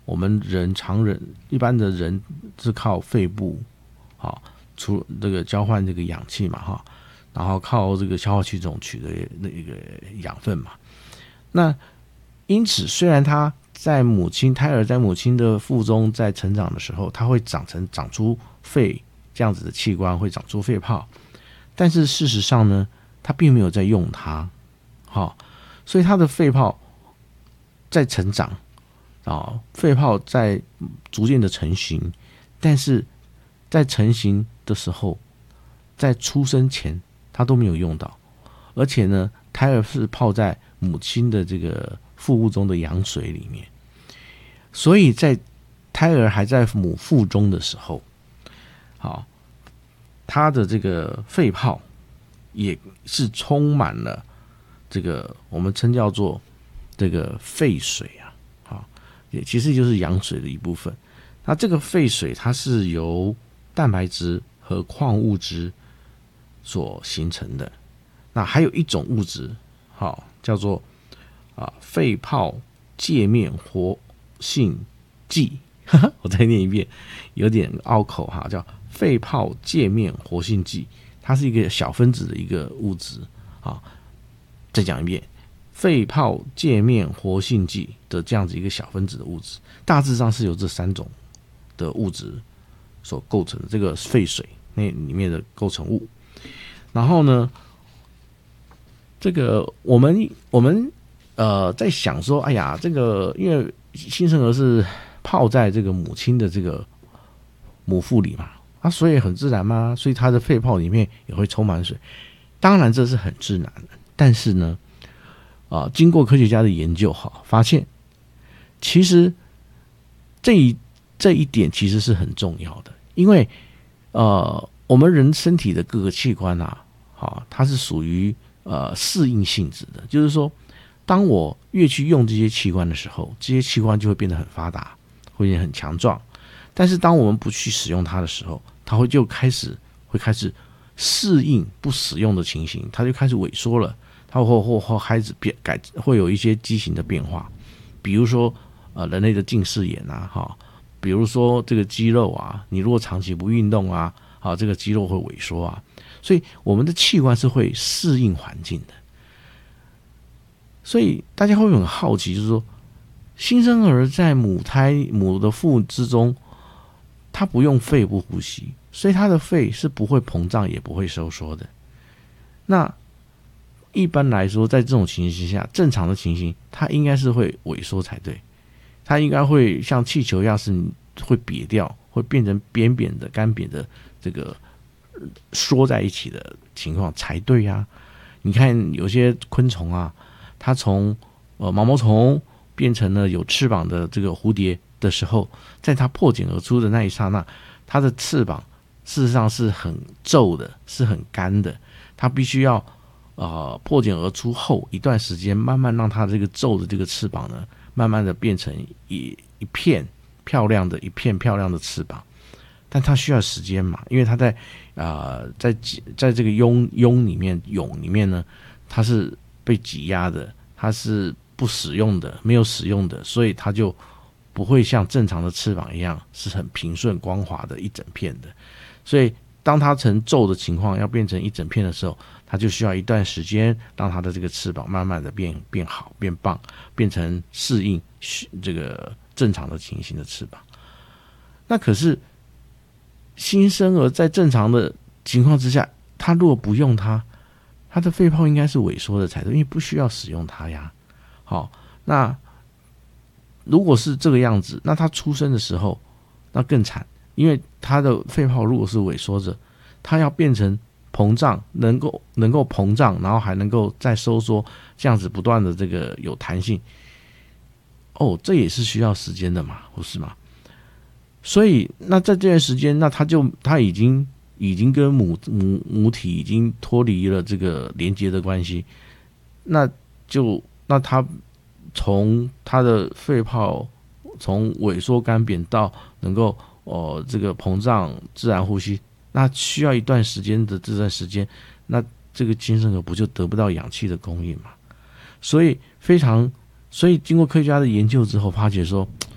我们常人一般的人是靠肺部，好，除这个交换这个氧气嘛哈，然后靠这个消化系统取得那个养分嘛。那因此，虽然他胎儿在母亲的腹中在成长的时候，它会长出肺这样子的器官，会长出肺泡，但是事实上呢，他并没有在用它，好，所以他的肺泡在成长啊，肺泡在逐渐的成型，但是在成型的时候，在出生前他都没有用到，而且呢，胎儿是泡在母亲的这个腹部中的羊水里面，所以在胎儿还在母腹中的时候，好，他的这个肺泡也是充满了这个我们称叫做这个肺水啊，好，也其实就是羊水的一部分。那这个肺水它是由蛋白质和矿物质所形成的。那还有一种物质，好，叫做肺泡界面活性剂，我再念一遍，有点拗口哈，叫肺泡界面活性剂，它是一个小分子的一个物质啊。再讲一遍，肺泡界面活性剂的这样子一个小分子的物质，大致上是由这3种的物质所构成的这个肺水那里面的构成物。然后呢，这个我们在想说，哎呀，这个因为新生儿是泡在这个母亲的这个母腹里嘛，所以很自然嘛，所以他的肺泡里面也会充满水。当然这是很自然的，但是呢，经过科学家的研究发现其实这一点其实是很重要的，因为我们人身体的各个器官它是属于适应性质的，就是说，当我越去用这些器官的时候，这些器官就会变得很发达，会变得很强壮。但是当我们不去使用它的时候，它会开始适应不使用的情形，它就开始萎缩了，它会开始会有一些畸形的变化，比如说人类的近视眼比如说这个肌肉你如果长期不运动这个肌肉会萎缩所以我们的器官是会适应环境的。所以大家会很好奇，就是说，新生儿在母的腹之中，他不用肺部呼吸，所以他的肺是不会膨胀也不会收缩的。那一般来说，在这种情形下，正常的情形，它应该是会萎缩才对，它应该会像气球一样是会瘪掉，会变成扁扁的、干瘪的这个缩在一起的情况才对呀。你看有些昆虫它从毛毛虫变成了有翅膀的这个蝴蝶的时候，在它破茧而出的那一刹那，它的翅膀事实上是很皱的，是很干的，它必须要破茧而出后一段时间，慢慢让它这个皱的这个翅膀呢，慢慢的变成一片漂亮的翅膀。但它需要时间嘛，因为它在这个蛹里面呢，它是被挤压的，它是不使用的，没有使用的，所以它就不会像正常的翅膀一样是很平顺光滑的一整片的。所以当它成皱的情况要变成一整片的时候，它就需要一段时间让它的这个翅膀慢慢的变好变棒，变成适应这个正常的情形的翅膀。那可是新生儿在正常的情况之下，他如果不用它的肺泡应该是萎缩的才对，因为不需要使用它呀。好，那如果是这个样子，那他出生的时候那更惨，因为他的肺泡如果是萎缩着，他要变成膨胀，能够膨胀，然后还能够再收缩，这样子不断的这个有弹性，这也是需要时间的嘛，不是吗？所以那在这段时间，那他已经跟母体已经脱离了这个连接的关系，那他从他的肺泡从萎缩干扁到能够这个膨胀自然呼吸，那需要一段时间的这段时间，那这个新生儿不就得不到氧气的供应嘛？所以经过科学家的研究之后，发觉说